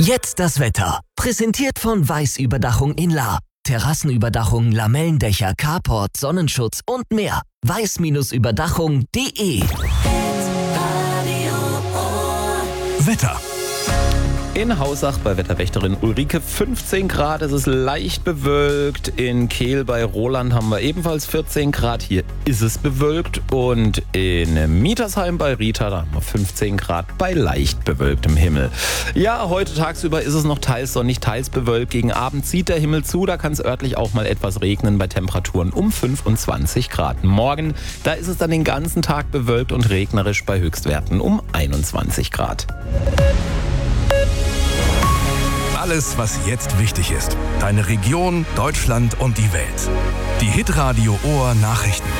Jetzt das Wetter. Präsentiert von Weiß-Überdachung in Lahr. Terrassenüberdachung, Lamellendächer, Carport, Sonnenschutz und mehr. weiß-überdachung.de. Wetter. In Hausach bei Wetterwächterin Ulrike 15 Grad, es ist leicht bewölkt. In Kehl bei Roland haben wir ebenfalls 14 Grad, hier ist es bewölkt. Und in Mietersheim bei Rita, da haben wir 15 Grad bei leicht bewölktem Himmel. Ja, heute tagsüber ist es noch teils sonnig, teils bewölkt. Gegen Abend zieht der Himmel zu, da kann es örtlich auch mal etwas regnen bei Temperaturen um 25 Grad. Morgen, da ist es dann den ganzen Tag bewölkt und regnerisch bei Höchstwerten um 21 Grad. Alles, was jetzt wichtig ist. Deine Region, Deutschland und die Welt. Die Hitradio Ohr Nachrichten.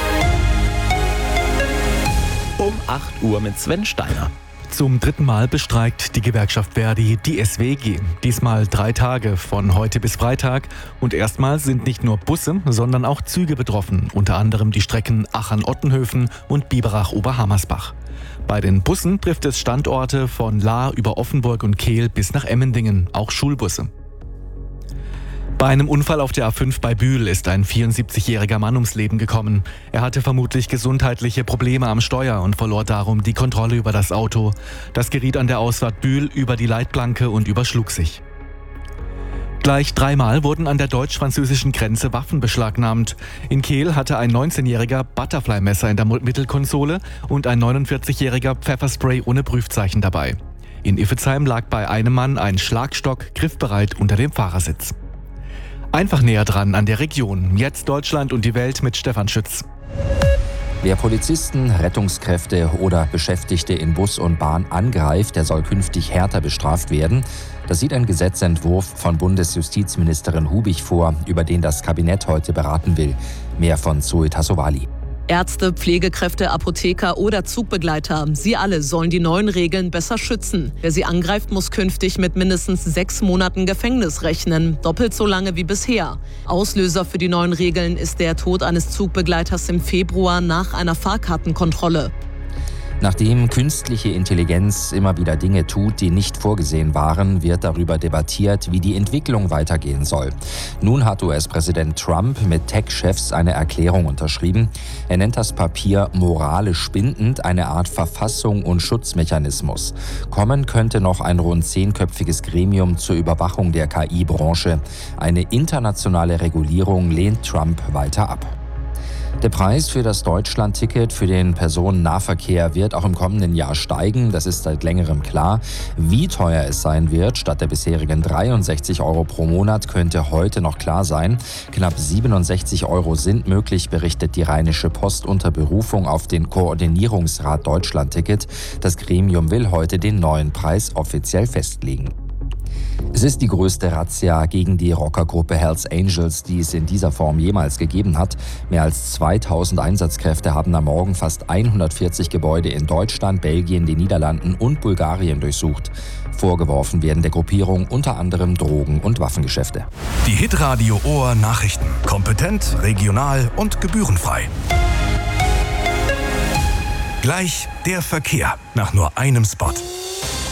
Um 8 Uhr mit Sven Steiner. Zum 3. Mal bestreikt die Gewerkschaft Verdi die SWG. Diesmal 3 Tage, von heute bis Freitag. Und erstmals sind nicht nur Busse, sondern auch Züge betroffen. Unter anderem die Strecken Achern-Ottenhöfen und Biberach-Oberhammersbach. Bei den Bussen trifft es Standorte von Lahr über Offenburg und Kehl bis nach Emmendingen, auch Schulbusse. Bei einem Unfall auf der A5 bei Bühl ist ein 74-jähriger Mann ums Leben gekommen. Er hatte vermutlich gesundheitliche Probleme am Steuer und verlor darum die Kontrolle über das Auto. Das geriet an der Ausfahrt Bühl über die Leitplanke und überschlug sich. Gleich 3 Mal wurden an der deutsch-französischen Grenze Waffen beschlagnahmt. In Kehl hatte ein 19-jähriger Butterfly-Messer in der Mittelkonsole und ein 49-jähriger Pfefferspray ohne Prüfzeichen dabei. In Iffezheim lag bei einem Mann ein Schlagstock griffbereit unter dem Fahrersitz. Einfach näher dran an der Region. Jetzt Deutschland und die Welt mit Stefan Schütz. Wer Polizisten, Rettungskräfte oder Beschäftigte in Bus und Bahn angreift, der soll künftig härter bestraft werden. Das sieht ein Gesetzentwurf von Bundesjustizministerin Hubig vor, über den das Kabinett heute beraten will. Mehr von Zoe Tassovali. Ärzte, Pflegekräfte, Apotheker oder Zugbegleiter, sie alle sollen die neuen Regeln besser schützen. Wer sie angreift, muss künftig mit mindestens 6 Monaten Gefängnis rechnen, doppelt so lange wie bisher. Auslöser für die neuen Regeln ist der Tod eines Zugbegleiters im Februar nach einer Fahrkartenkontrolle. Nachdem künstliche Intelligenz immer wieder Dinge tut, die nicht vorgesehen waren, wird darüber debattiert, wie die Entwicklung weitergehen soll. Nun hat US-Präsident Trump mit Tech-Chefs eine Erklärung unterschrieben. Er nennt das Papier moralisch bindend, eine Art Verfassung und Schutzmechanismus. Kommen könnte noch ein rund 10-köpfiges Gremium zur Überwachung der KI-Branche. Eine internationale Regulierung lehnt Trump weiter ab. Der Preis für das Deutschland-Ticket für den Personennahverkehr wird auch im kommenden Jahr steigen. Das ist seit längerem klar. Wie teuer es sein wird, statt der bisherigen 63 € pro Monat, könnte heute noch klar sein. Knapp 67 € sind möglich, berichtet die Rheinische Post unter Berufung auf den Koordinierungsrat Deutschland-Ticket. Das Gremium will heute den neuen Preis offiziell festlegen. Es ist die größte Razzia gegen die Rockergruppe Hells Angels, die es in dieser Form jemals gegeben hat. Mehr als 2000 Einsatzkräfte haben am Morgen fast 140 Gebäude in Deutschland, Belgien, den Niederlanden und Bulgarien durchsucht. Vorgeworfen werden der Gruppierung unter anderem Drogen- und Waffengeschäfte. Die Hitradio Ohr Nachrichten. Kompetent, regional und gebührenfrei. Gleich der Verkehr nach nur einem Spot.